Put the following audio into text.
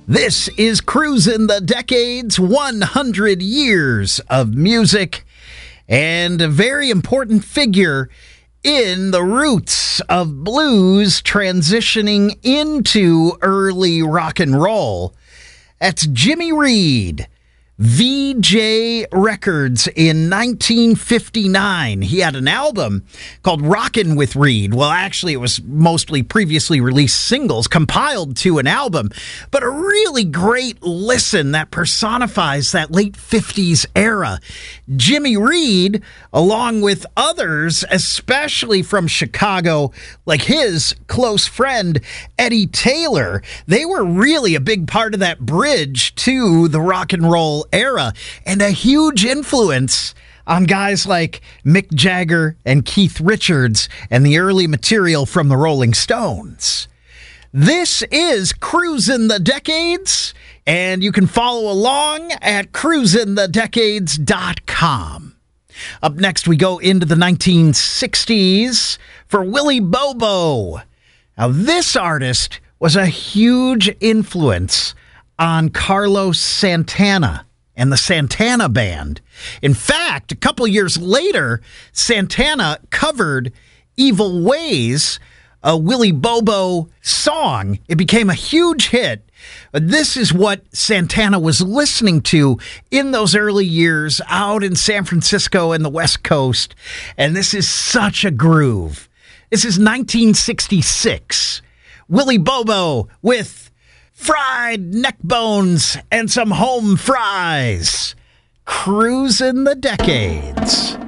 This is Cruisin' the Decades, 100 years of music, and a very important figure in the roots of blues transitioning into early rock and roll. That's Jimmy Reed. VJ Records in 1959. He had an album called Rockin' with Reed. Well, actually, it was mostly previously released singles compiled to an album, but a really great listen that personifies that late 50s era. Jimmy Reed, along with others, especially from Chicago, like his close friend Eddie Taylor, they were really a big part of that bridge to the rock and roll era and a huge influence on guys like Mick Jagger and Keith Richards and the early material from the Rolling Stones. This is Cruisin' the Decades, and you can follow along at cruisinthedecades.com. Up next, we go into the 1960s for Willie Bobo. Now, this artist was a huge influence on Carlos Santana and the Santana Band. In fact, a couple years later, Santana covered Evil Ways, a Willie Bobo song. It became a huge hit. This is what Santana was listening to in those early years out in San Francisco and the West Coast. And this is such a groove. This is 1966. Willie Bobo with fried neck bones and some home fries. Cruisin' the Decades.